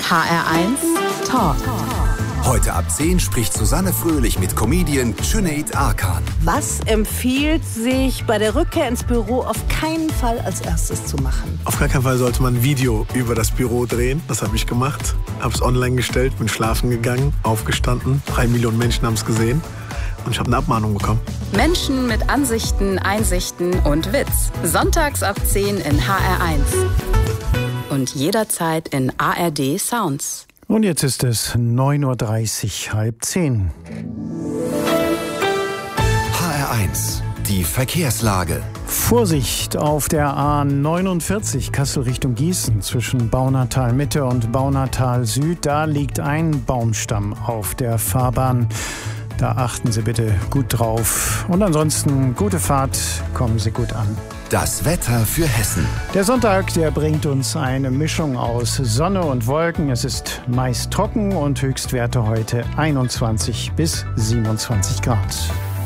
HR1 Talk. Heute ab 10 spricht Susanne Fröhlich mit Comedian Cüneyt Arkan. Was empfiehlt sich bei der Rückkehr ins Büro auf keinen Fall als erstes zu machen? Auf gar keinen Fall sollte man ein Video über das Büro drehen. Das habe ich gemacht. Habe es online gestellt, bin schlafen gegangen, aufgestanden. 3 Millionen Menschen haben es gesehen. Und ich habe eine Abmahnung bekommen. Menschen mit Ansichten, Einsichten und Witz. Sonntags ab 10 in HR1. Und jederzeit in ARD Sounds. Und jetzt ist es 9:30 Uhr, halb 10. HR1, die Verkehrslage. Vorsicht auf der A49 Kassel Richtung Gießen zwischen Baunatal Mitte und Baunatal Süd. Da liegt ein Baumstamm auf der Fahrbahn. Da achten Sie bitte gut drauf. Und ansonsten gute Fahrt, kommen Sie gut an. Das Wetter für Hessen. Der Sonntag, der bringt uns eine Mischung aus Sonne und Wolken. Es ist meist trocken und Höchstwerte heute 21 bis 27 Grad.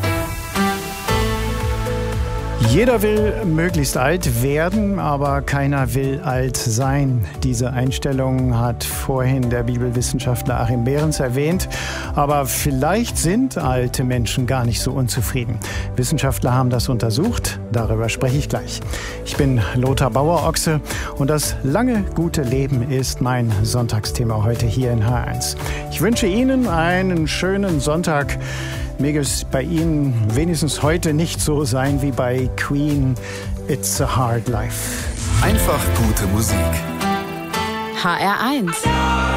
Jeder will möglichst alt werden, aber keiner will alt sein. Diese Einstellung hat vorhin der Bibelwissenschaftler Achim Behrens erwähnt. Aber vielleicht sind alte Menschen gar nicht so unzufrieden. Wissenschaftler haben das untersucht. Darüber spreche ich gleich. Ich bin Lothar Bauer-Ochse und das lange, gute Leben ist mein Sonntagsthema heute hier in HR1. Ich wünsche Ihnen einen schönen Sonntag. Möge es bei Ihnen wenigstens heute nicht so sein wie bei Queen, It's a Hard Life. Einfach gute Musik. HR1.